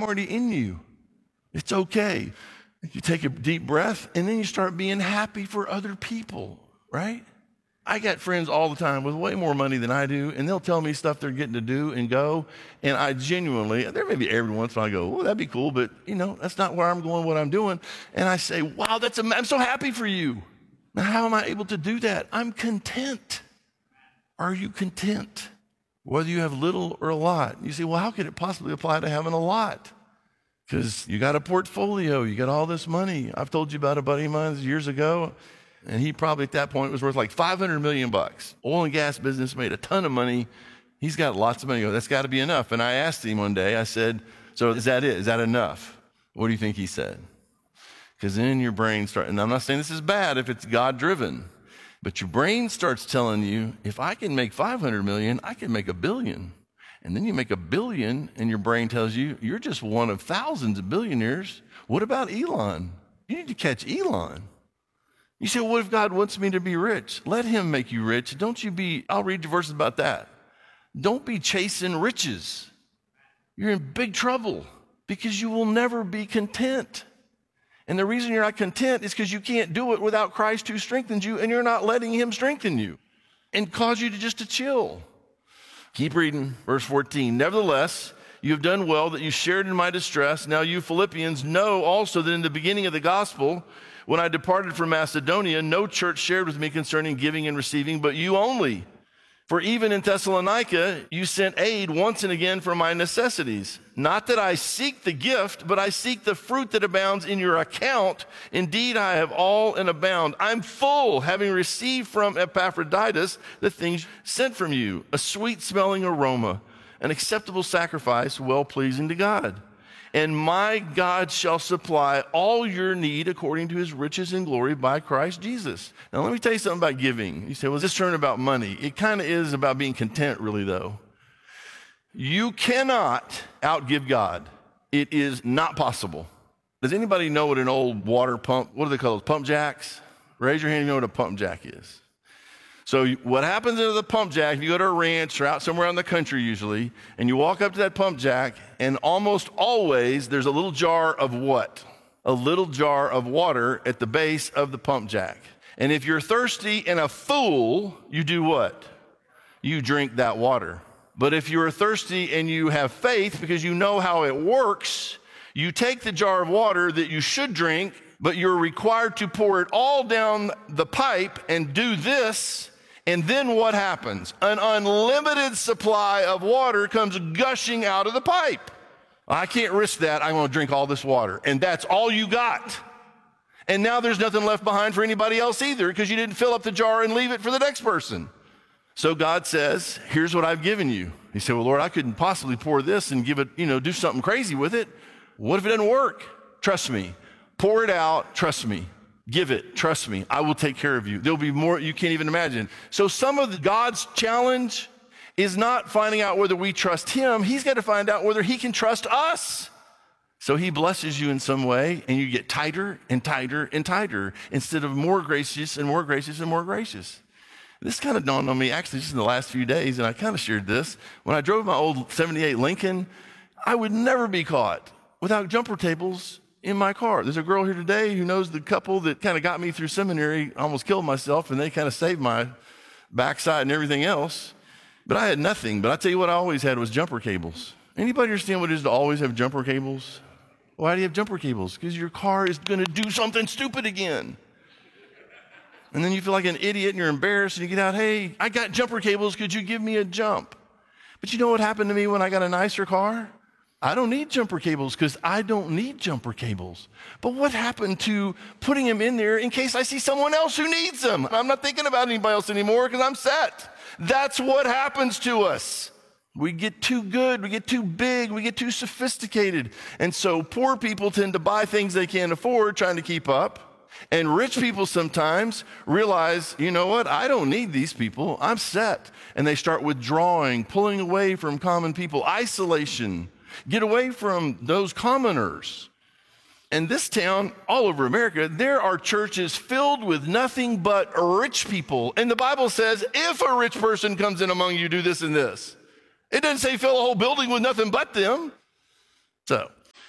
I'm already in you. It's okay. You take a deep breath, and then you start being happy for other people, right? I got friends all the time with way more money than I do, and they'll tell me stuff they're getting to do and go, and I genuinely, there may be every once in a while I go, well, that'd be cool, but that's not where I'm going, what I'm doing. And I say, wow, I'm so happy for you. Now, how am I able to do that? I'm content. Are you content? Whether you have little or a lot. You say, well, how could it possibly apply to having a lot? Because you got a portfolio, you got all this money. I've told you about a buddy of mine years ago, and he probably at that point was worth like $500 million. Oil and gas business, made a ton of money. He's got lots of money. That's got to be enough. And I asked him one day, I said, so is that it? Is that enough? What do you think he said? Because then your brain starts, and I'm not saying this is bad if it's God-driven, but your brain starts telling you, if I can make 500 million, I can make 1 billion. And then you make 1 billion, and your brain tells you, you're just one of thousands of billionaires. What about Elon? You need to catch Elon. You say, well, what if God wants me to be rich? Let him make you rich. I'll read you verses about that. Don't be chasing riches. You're in big trouble because you will never be content. And the reason you're not content is because you can't do it without Christ who strengthens you, and you're not letting him strengthen you and cause you to chill. Keep reading, verse 14. Nevertheless, you have done well that you shared in my distress. Now you Philippians know also that in the beginning of the gospel, when I departed from Macedonia, no church shared with me concerning giving and receiving, but you only. For even in Thessalonica, you sent aid once and again for my necessities. Not that I seek the gift, but I seek the fruit that abounds in your account. Indeed, I have all and abound. I'm full, having received from Epaphroditus the things sent from you, a sweet-smelling aroma, an acceptable sacrifice, well-pleasing to God. And my God shall supply all your need according to his riches and glory by Christ Jesus. Now, let me tell you something about giving. You say, well, is this turn about money? It kind of is about being content, really, though. You cannot outgive God. It is not possible. Does anybody know what an old water pump, what do they call those, pump jacks? Raise your hand if you know what a pump jack is. So what happens to the pump jack, if you go to a ranch or out somewhere in the country usually, and you walk up to that pump jack, and almost always there's a little jar of what? A little jar of water at the base of the pump jack. And if you're thirsty and a fool, you do what? You drink that water. But if you're thirsty and you have faith because you know how it works, you take the jar of water that you should drink, but you're required to pour it all down the pipe and do this. And then what happens? An unlimited supply of water comes gushing out of the pipe. I can't risk that. I'm going to drink all this water. And that's all you got. And now there's nothing left behind for anybody else either because you didn't fill up the jar and leave it for the next person. So God says, here's what I've given you. He said, well, Lord, I couldn't possibly pour this and give it, do something crazy with it. What if it doesn't work? Trust me. Pour it out. Trust me. Give it. Trust me. I will take care of you. There'll be more you can't even imagine. So some of God's challenge is not finding out whether we trust him. He's got to find out whether he can trust us. So he blesses you in some way, and you get tighter and tighter and tighter instead of more gracious and more gracious and more gracious. This kind of dawned on me actually just in the last few days, and I kind of shared this. When I drove my old 78 Lincoln, I would never be caught without jumper tables in my car. There's a girl here today who knows the couple that kind of got me through seminary, almost killed myself, and they kind of saved my backside and everything else. But I had nothing. But I tell you what I always had was jumper cables. Anybody understand what it is to always have jumper cables? Why do you have jumper cables? Because your car is going to do something stupid again. And then you feel like an idiot and you're embarrassed and you get out, hey, I got jumper cables. Could you give me a jump? But you know what happened to me when I got a nicer car? I don't need jumper cables because I don't need jumper cables. But what happened to putting them in there in case I see someone else who needs them? I'm not thinking about anybody else anymore because I'm set. That's what happens to us. We get too good, we get too big, we get too sophisticated. And so poor people tend to buy things they can't afford, trying to keep up. And rich people sometimes realize, you know what, I don't need these people, I'm set. And they start withdrawing, pulling away from common people, isolation. Get away from those commoners. In this town, all over America, there are churches filled with nothing but rich people. And the Bible says, if a rich person comes in among you, do this and this. It doesn't say fill a whole building with nothing but them. So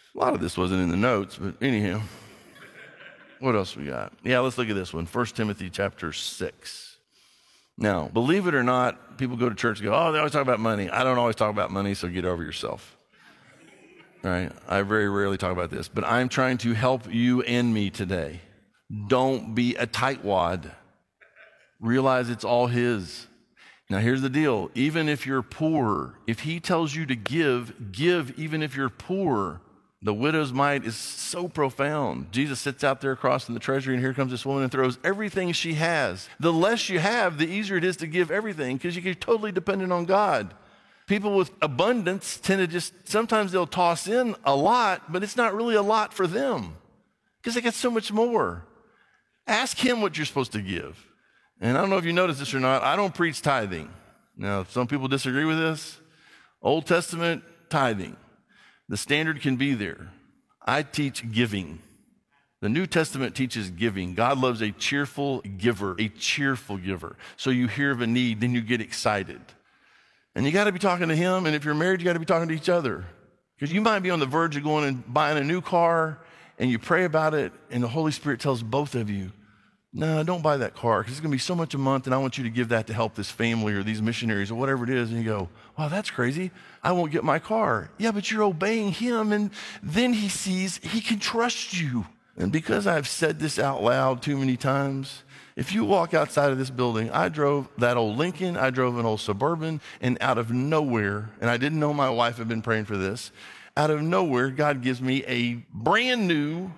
A lot of this wasn't in the notes, but anyhow. What else we got? Yeah, let's look at this one. 1 Timothy chapter 6. Now, believe it or not, people go to church and go, oh, they always talk about money. I don't always talk about money, so get over yourself. All right? I very rarely talk about this, but I'm trying to help you and me today. Don't be a tightwad. Realize it's all his. Now, here's the deal. Even if you're poor, if he tells you to give, give even if you're poor. The widow's mite is so profound. Jesus sits out there across from the treasury, and here comes this woman and throws everything she has. The less you have, the easier it is to give everything because you're totally dependent on God. People with abundance tend to sometimes they'll toss in a lot, but it's not really a lot for them because they get so much more. Ask him what you're supposed to give. And I don't know if you noticed this or not, I don't preach tithing. Now, some people disagree with this. Old Testament tithing. The standard can be there. I teach giving. The New Testament teaches giving. God loves a cheerful giver, a cheerful giver. So you hear of a need, then you get excited. And you got to be talking to him, and if you're married, you got to be talking to each other. Because you might be on the verge of going and buying a new car, and you pray about it, and the Holy Spirit tells both of you, no, don't buy that car because it's going to be so much a month, and I want you to give that to help this family or these missionaries or whatever it is. And you go, wow, that's crazy. I won't get my car. Yeah, but you're obeying him, and then he sees he can trust you. And because I've said this out loud too many times, if you walk outside of this building, I drove that old Lincoln, I drove an old Suburban, and out of nowhere, and I didn't know my wife had been praying for this, out of nowhere, God gives me a brand new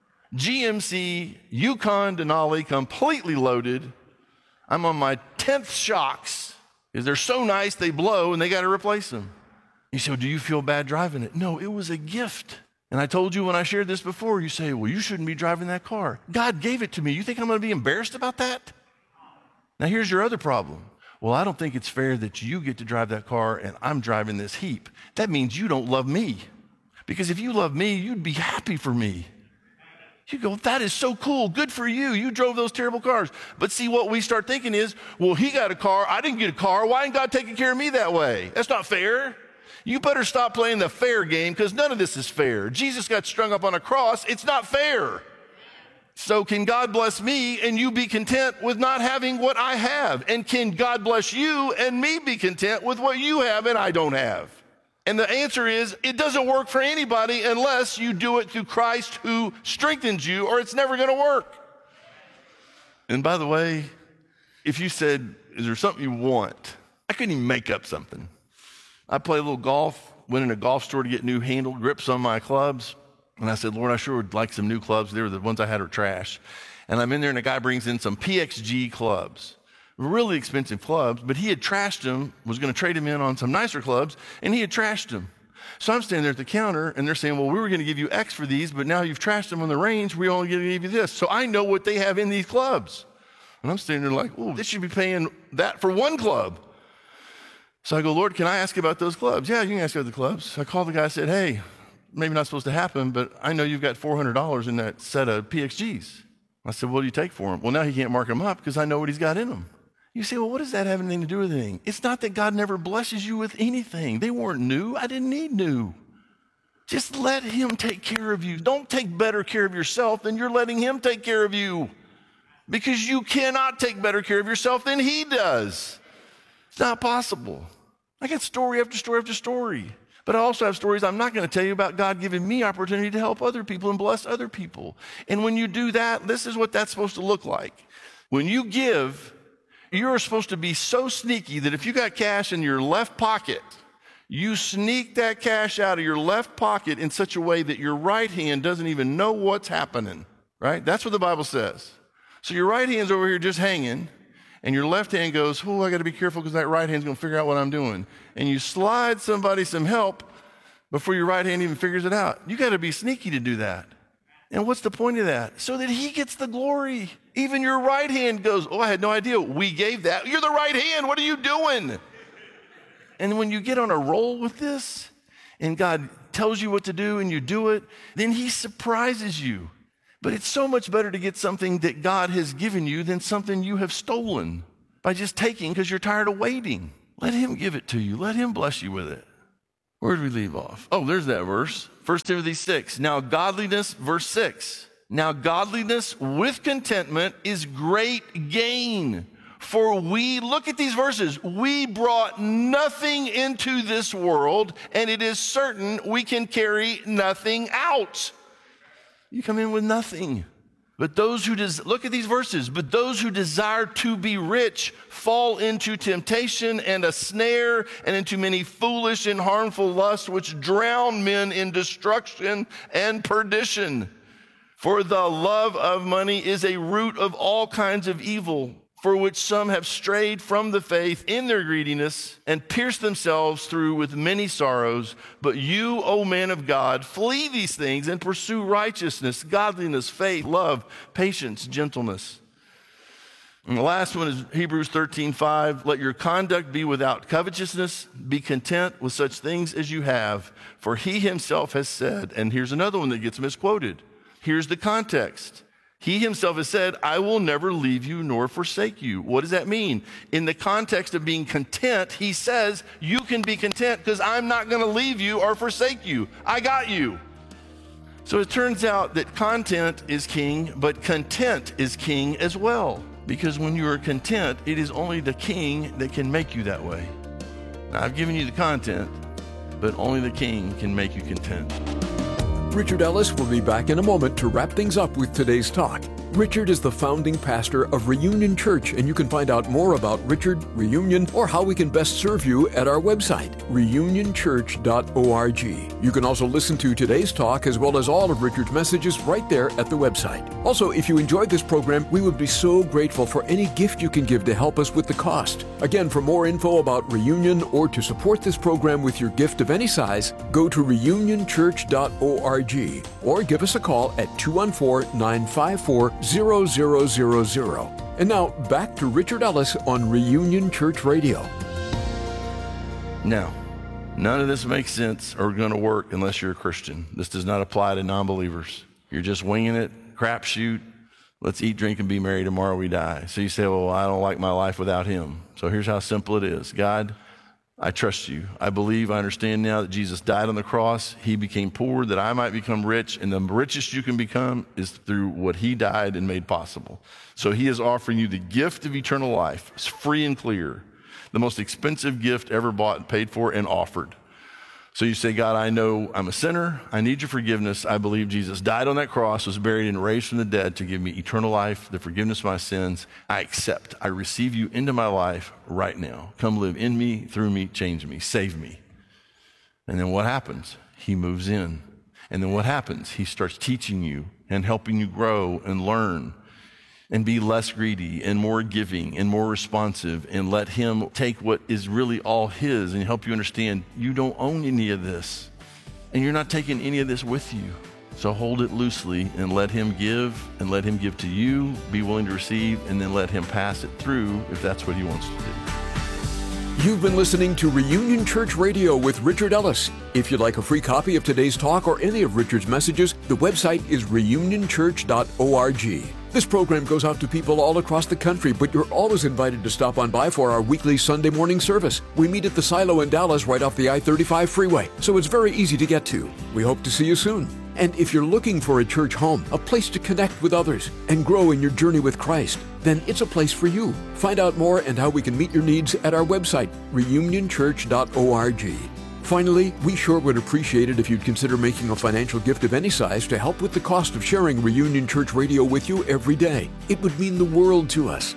GMC Yukon Denali, completely loaded. I'm on my 10th shocks because they're so nice they blow and they got to replace them. You say, well, do you feel bad driving it? No, it was a gift. And I told you when I shared this before, you say, well, you shouldn't be driving that car. God gave it to me. You think I'm going to be embarrassed about that? Now here's your other problem. Well, I don't think it's fair that you get to drive that car and I'm driving this heap. That means you don't love me. Because if you love me, you'd be happy for me. You go, that is so cool. Good for you. You drove those terrible cars. But see, what we start thinking is, well, he got a car. I didn't get a car. Why ain't God taking care of me that way? That's not fair. You better stop playing the fair game because none of this is fair. Jesus got strung up on a cross. It's not fair. So can God bless me and you be content with not having what I have? And can God bless you and me be content with what you have and I don't have? And the answer is, it doesn't work for anybody unless you do it through Christ who strengthens you, or it's never going to work. And by the way, if you said, is there something you want? I couldn't even make up something. I play a little golf, went in a golf store to get new handle grips on my clubs. And I said, Lord, I sure would like some new clubs. They were the ones I had were trash. And I'm in there and a guy brings in some PXG clubs. Really expensive clubs, but he had trashed them, was going to trade them in on some nicer clubs, and he had trashed them. So I'm standing there at the counter, and they're saying, well, we were going to give you X for these, but now you've trashed them on the range, we're only going to give you this. So I know what they have in these clubs. And I'm standing there like, oh, they should be paying that for one club. So I go, Lord, can I ask about those clubs? Yeah, you can ask about the clubs. So I called the guy and said, hey, maybe not supposed to happen, but I know you've got $400 in that set of PXGs. I said, what do you take for them? Well, now he can't mark them up because I know what he's got in them. You say, well, what does that have anything to do with anything? It's not that God never blesses you with anything. They weren't new. I didn't need new. Just let him take care of you. Don't take better care of yourself than you're letting him take care of you. Because you cannot take better care of yourself than he does. It's not possible. I got story after story after story. But I also have stories I'm not going to tell you about God giving me opportunity to help other people and bless other people. And when you do that, this is what that's supposed to look like. When you give, you're supposed to be so sneaky that if you got cash in your left pocket, you sneak that cash out of your left pocket in such a way that your right hand doesn't even know what's happening, right? That's what the Bible says. So your right hand's over here just hanging, and your left hand goes, oh, I got to be careful because that right hand's going to figure out what I'm doing. And you slide somebody some help before your right hand even figures it out. You got to be sneaky to do that. And what's the point of that? So that he gets the glory. Even your right hand goes, oh, I had no idea. We gave that. You're the right hand. What are you doing? And when you get on a roll with this and God tells you what to do and you do it, then he surprises you. But it's so much better to get something that God has given you than something you have stolen by just taking because you're tired of waiting. Let him give it to you. Let him bless you with it. Where did we leave off? Oh, there's that verse. 1 Timothy 6. Now godliness, verse 6. Now godliness with contentment is great gain. For we, look at these verses, we brought nothing into this world, and it is certain we can carry nothing out. You come in with nothing. But those who, look at these verses, but those who desire to be rich fall into temptation and a snare and into many foolish and harmful lusts which drown men in destruction and perdition. For the love of money is a root of all kinds of evil, for which some have strayed from the faith in their greediness and pierced themselves through with many sorrows. But you, O man of God, flee these things and pursue righteousness, godliness, faith, love, patience, gentleness. And the last one is Hebrews 13:5. Let your conduct be without covetousness. Be content with such things as you have. For he himself has said, and here's another one that gets misquoted. Here's the context. He himself has said, I will never leave you nor forsake you. What does that mean? In the context of being content, he says, you can be content because I'm not going to leave you or forsake you. I got you. So it turns out that content is king, but content is king as well. Because when you are content, it is only the king that can make you that way. Now, I've given you the content, but only the king can make you content. Richard Ellis will be back in a moment to wrap things up with today's talk. Richard is the founding pastor of Reunion Church, and you can find out more about Richard, Reunion, or how we can best serve you at our website, reunionchurch.org. You can also listen to today's talk as well as all of Richard's messages right there at the website. Also, if you enjoyed this program, we would be so grateful for any gift you can give to help us with the cost. Again, for more info about Reunion or to support this program with your gift of any size, go to reunionchurch.org or give us a call at 214-954-0000. And now, back to Richard Ellis on Reunion Church Radio. Now, none of this makes sense or going to work unless you're a Christian. This does not apply to non-believers. You're just winging it, crapshoot. Let's eat, drink, and be merry. Tomorrow we die. So you say, well, I don't like my life without him. So here's how simple it is. God, I trust you. I believe, I understand now that Jesus died on the cross. He became poor that I might become rich. And the richest you can become is through what he died and made possible. So he is offering you the gift of eternal life. It's free and clear. The most expensive gift ever bought and paid for and offered. So you say, God, I know I'm a sinner. I need your forgiveness. I believe Jesus died on that cross, was buried, and raised from the dead to give me eternal life, the forgiveness of my sins. I accept. I receive you into my life right now. Come live in me, through me, change me, save me. And then what happens? He moves in. And then what happens? He starts teaching you and helping you grow and learn and be less greedy and more giving and more responsive, and let him take what is really all his and help you understand you don't own any of this and you're not taking any of this with you. So hold it loosely and let him give to you, be willing to receive, and then let him pass it through if that's what he wants to do. You've been listening to Reunion Church Radio with Richard Ellis. If you'd like a free copy of today's talk or any of Richard's messages, the website is reunionchurch.org. This program goes out to people all across the country, but you're always invited to stop on by for our weekly Sunday morning service. We meet at the Silo in Dallas right off the I-35 freeway, so it's very easy to get to. We hope to see you soon. And if you're looking for a church home, a place to connect with others and grow in your journey with Christ, then it's a place for you. Find out more and how we can meet your needs at our website, reunionchurch.org. Finally, we sure would appreciate it if you'd consider making a financial gift of any size to help with the cost of sharing Reunion Church Radio with you every day. It would mean the world to us.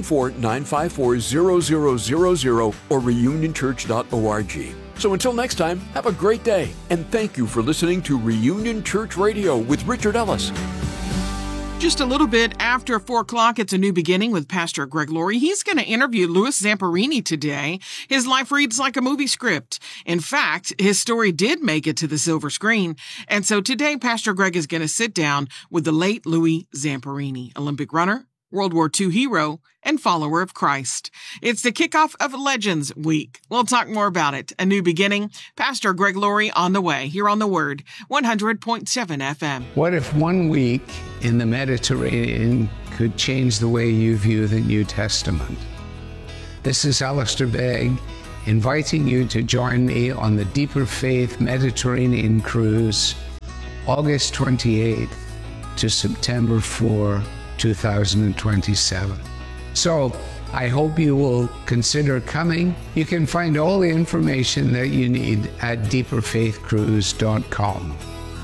214-954-0000 or reunionchurch.org. So until next time, have a great day, and thank you for listening to Reunion Church Radio with Richard Ellis. Just a little bit after 4 o'clock, it's a new beginning with Pastor Greg Laurie. He's going to interview Louis Zamperini today. His life reads like a movie script. In fact, his story did make it to the silver screen. And so today, Pastor Greg is going to sit down with the late Louis Zamperini, Olympic runner, World War II hero, and follower of Christ. It's the kickoff of Legends Week. We'll talk more about it. A new beginning. Pastor Greg Laurie on the way here on The Word, 100.7 FM. What if 1 week in the Mediterranean could change the way you view the New Testament? This is Alistair Begg, inviting you to join me on the Deeper Faith Mediterranean Cruise, August 28th to September 4, 2027. So I hope you will consider coming. You can find all the information that you need at deeperfaithcruise.com.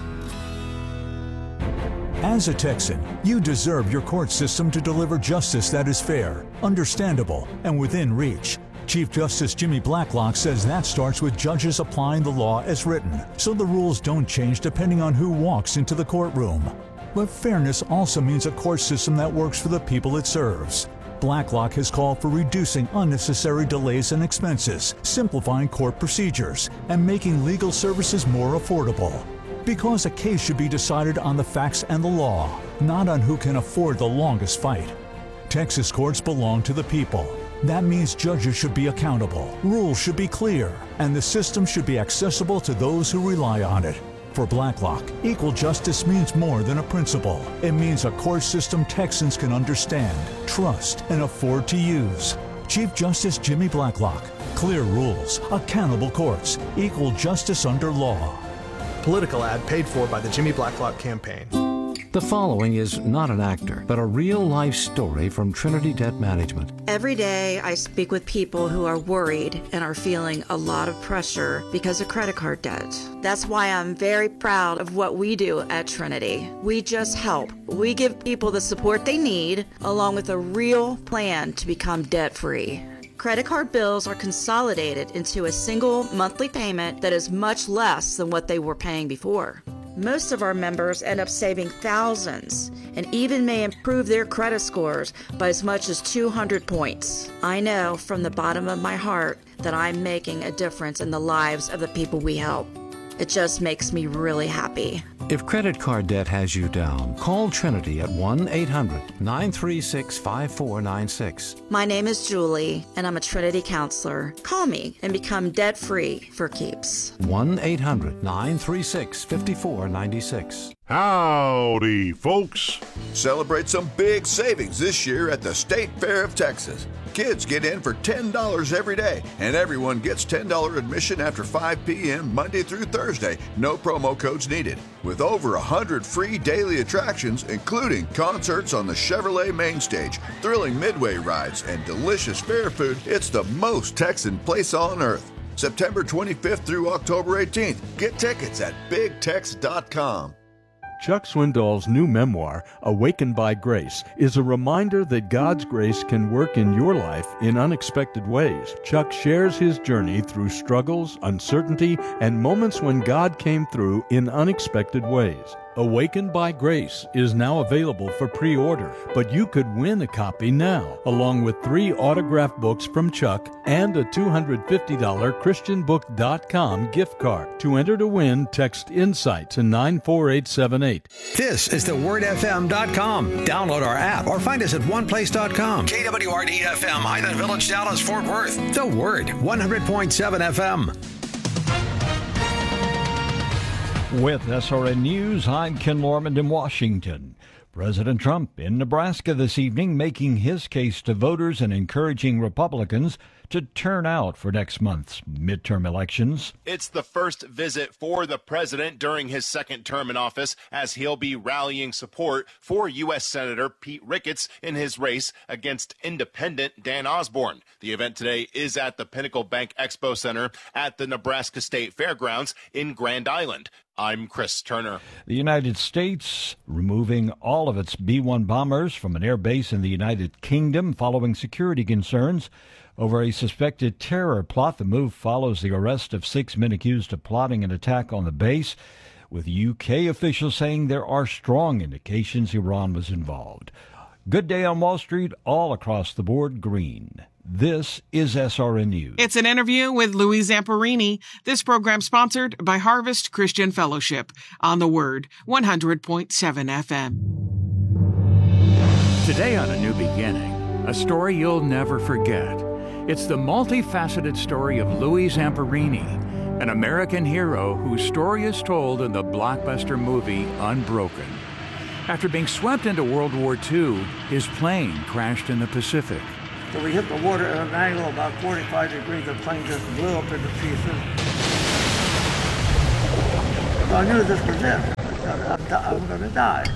As a Texan, you deserve your court system to deliver justice that is fair, understandable, and within reach. Chief Justice Jimmy Blacklock says that starts with judges applying the law as written, so the rules don't change depending on who walks into the courtroom. But fairness also means a court system that works for the people it serves. Blacklock has called for reducing unnecessary delays and expenses, simplifying court procedures, and making legal services more affordable. Because a case should be decided on the facts and the law, not on who can afford the longest fight. Texas courts belong to the people. That means judges should be accountable, rules should be clear, and the system should be accessible to those who rely on it. For Blacklock, equal justice means more than a principle. It means a court system Texans can understand, trust, and afford to use. Chief Justice Jimmy Blacklock. Clear rules, accountable courts, equal justice under law. Political ad paid for by the Jimmy Blacklock campaign. The following is not an actor, but a real-life story from Trinity Debt Management. Every day I speak with people who are worried and are feeling a lot of pressure because of credit card debt. That's why I'm very proud of what we do at Trinity. We just help. We give people the support they need, along with a real plan to become debt-free. Credit card bills are consolidated into a single monthly payment that is much less than what they were paying before. Most of our members end up saving thousands and even may improve their credit scores by as much as 200 points. I know from the bottom of my heart that I'm making a difference in the lives of the people we help. It just makes me really happy. If credit card debt has you down, call Trinity at 1-800-936-5496. My name is Julie, and I'm a Trinity counselor. Call me and become debt-free for keeps. 1-800-936-5496. Howdy, folks. Celebrate some big savings this year at the State Fair of Texas. Kids get in for $10 every day, and everyone gets $10 admission after 5 p.m. Monday through Thursday. No promo codes needed. With over 100 free daily attractions, including concerts on the Chevrolet main stage, thrilling midway rides, and delicious fair food, it's the most Texan place on earth. September 25th through October 18th. Get tickets at BigTex.com. Chuck Swindoll's new memoir, Awakened by Grace, is a reminder that God's grace can work in your life in unexpected ways. Chuck shares his journey through struggles, uncertainty, and moments when God came through in unexpected ways. Awakened by Grace is now available for pre-order, but you could win a copy now, along with 3 autographed books from Chuck and a $250 ChristianBook.com gift card. To enter to win, text INSIGHT to 94878. This is thewordfm.com. Download our app or find us at oneplace.com. KWRD-FM, Highland Village, Dallas, Fort Worth. The Word, 100.7 FM. With SRN News, I'm Ken Lormand in Washington. President Trump in Nebraska this evening making his case to voters and encouraging Republicans to turn out for next month's midterm elections. It's the first visit for the president during his second term in office, as he'll be rallying support for U.S. Senator Pete Ricketts in his race against independent Dan Osborne. The event today is at the Pinnacle Bank Expo Center at the Nebraska State Fairgrounds in Grand Island. I'm Chris Turner. The United States removing all of its B-1 bombers from an air base in the United Kingdom following security concerns over a suspected terror plot. The move follows the arrest of 6 men accused of plotting an attack on the base, with UK officials saying there are strong indications Iran was involved. Good day on Wall Street, all across the board green. This is SRN News. It's an interview with Louis Zamperini. This program sponsored by Harvest Christian Fellowship on The Word, 100.7 FM. Today on A New Beginning, a story you'll never forget. It's the multifaceted story of Louis Zamperini, an American hero whose story is told in the blockbuster movie Unbroken. After being swept into World War II, his plane crashed in the Pacific. So we hit the water at an angle about 45 degrees. The plane just blew up into pieces. So I knew this was it. I'm going to die.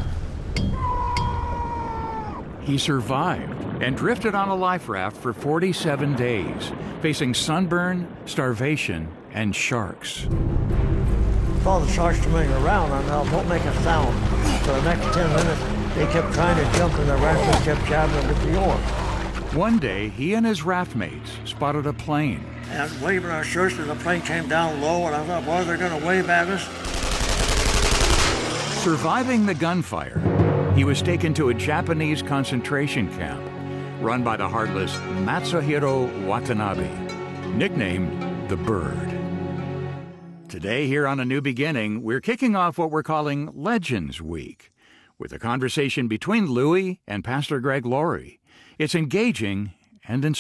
He survived and drifted on a life raft for 47 days, facing sunburn, starvation, and sharks. Saw the sharks swimming around, and I won't make a sound. For the next 10 minutes, they kept trying to jump, and the raft kept jabbing with the oar. One day, he and his raft mates spotted a plane. And waving our shirts, and the plane came down low, and I thought, boy, they're going to wave at us. Surviving the gunfire, he was taken to a Japanese concentration camp run by the heartless Matsuhiro Watanabe, nicknamed the Bird. Today, here on A New Beginning, we're kicking off what we're calling Legends Week with a conversation between Louis and Pastor Greg Laurie. It's engaging and inspiring.